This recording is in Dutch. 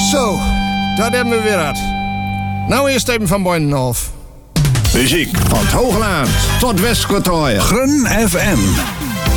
Zo, dat hebben we weer uit. Nou eerst even van Buitenhof. Muziek van het Hoogland tot Westkwartier. Grun FM.